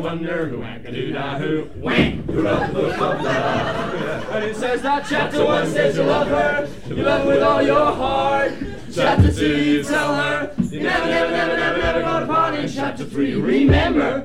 Wonder who whack-a-doo-dah-who, whack, who wrote the book of love. And it says that chapter 1 says you love her, you love her with all your heart. Chapter 2 you tell her, you never, never, never, never, never gonna part. In chapter 3 remember.